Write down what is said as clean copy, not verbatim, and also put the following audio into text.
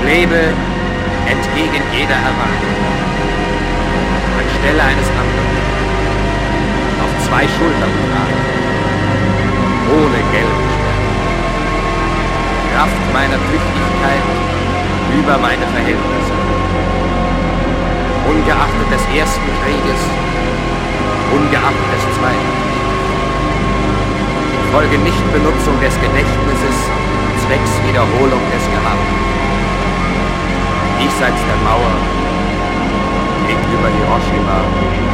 lebe entgegen jeder Erwartung, anstelle eines anderen, auf 2 Schultern tragen, ohne gelben Stern. Kraft meiner Tüchtigkeit über meine Verhältnisse. Ungeachtet des ersten Krieges, ungeachtet des zweiten Krieges. Folge Nichtbenutzung des Gedächtnisses zwecks Wiederholung des Gehabten. Diesseits der Mauer, gegenüber Hiroshima,